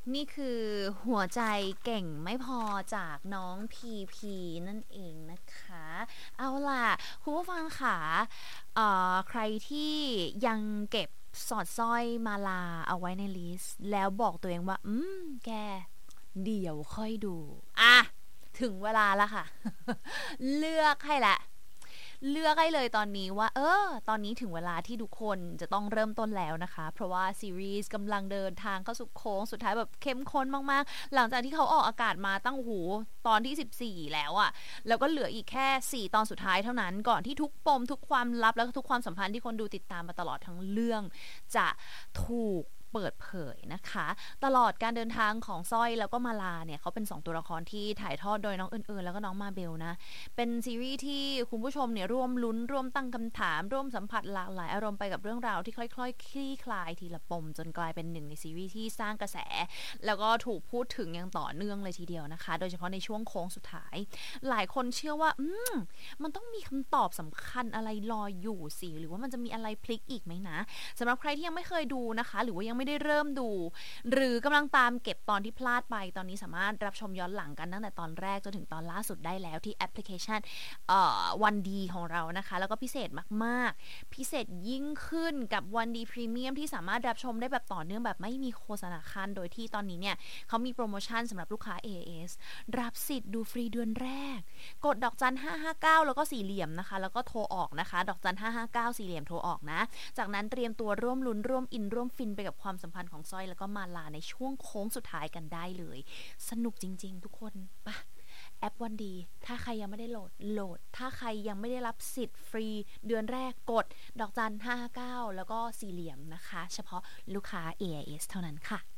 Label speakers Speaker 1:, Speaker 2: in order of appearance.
Speaker 1: นี่คือหัวใจเก่งไม่พอจากน้องพีพีนั่นเองนะคะเอาล่ะคุณผู้ฟังค่ะใครที่ยังเก็บสอดสร้อยมาลาเอาไว้ในลิสต์แล้วบอกตัวเองว่าแกเดี๋ยวค่อยดูถึงเวลาแล้วค่ะ เลือกให้ละเลือกให้เลยตอนนี้ว่าตอนนี้ถึงเวลาที่ทุกคนจะต้องเริ่มต้นแล้วนะคะเพราะว่าซีรีส์กำลังเดินทางเข้าสู่โค้งสุดท้ายแบบเข้มข้นมากๆหลังจากที่เขาออกอากาศมาตั้งตอนที่14แล้วอะแล้วก็เหลืออีกแค่4ตอนสุดท้ายเท่านั้นก่อนที่ทุกปมทุกความลับแล้วก็ทุกความสัมพันธ์ที่คนดูติดตามมาตลอดทั้งเรื่องจะถูกเปิดเผยนะคะตลอดการเดินทางของสร้อยแล้วก็มาลาเนี่ยเขาเป็น2ตัวละครที่ถ่ายทอดโดยน้องเอิญแล้วก็น้องมาเบลนะเป็นซีรีส์ที่คุณผู้ชมเนี่ยร่วมลุ้นร่วมตั้งคำถามร่วมสัมผัสหลากหลายอารมณ์ไปกับเรื่องราวที่ค่อยๆคลี่คลายทีละปมจนกลายเป็นหนึ่งในซีรีส์ที่สร้างกระแสแล้วก็ถูกพูดถึงอย่างต่อเนื่องเลยทีเดียวนะคะโดยเฉพาะในช่วงโค้งสุดท้ายหลายคนเชื่อว่ามันต้องมีคำตอบสำคัญอะไรรออยู่สิหรือว่ามันจะมีอะไรพลิกอีกไหมนะสำหรับใครที่ยังไม่เคยดูนะคะหรือว่ายังไม่ได้เริ่มดูหรือกำลังตามเก็บตอนที่พลาดไปตอนนี้สามารถรับชมย้อนหลังกันตั้งแต่ตอนแรกจนถึงตอนล่าสุดได้แล้วที่แอปพลิเคชันวันดีของเรานะคะแล้วก็พิเศษมากๆพิเศษยิ่งขึ้นกับวันดีพรีเมียมที่สามารถรับชมได้แบบต่อเนื่องแบบไม่มีโฆษณาคันโดยที่ตอนนี้เนี่ยเขามีโปรโมชั่นสำหรับลูกค้า AIS รับสิทธิ์ดูฟรีเดือนแรกกดดอกจัน559แล้วก็สี่เหลี่ยมนะคะแล้วก็โทรออกนะคะดอกจัน559สี่เหลี่ยมโทรออกนะจากนั้นเตรียมตัวร่วมลุ้นร่วมอินร่วมฟินไปกับความสัมพันธ์ของสร้อยแล้วก็มาลาในช่วงโค้งสุดท้ายกันได้เลยสนุกจริงๆทุกคนปะแอปวันดีถ้าใครยังไม่ได้โหลดถ้าใครยังไม่ได้รับสิทธิ์ฟรีเดือนแรกกดดอกจัน559แล้วก็สี่เหลี่ยมนะคะเฉพาะลูกค้า AIS เท่านั้นค่ะ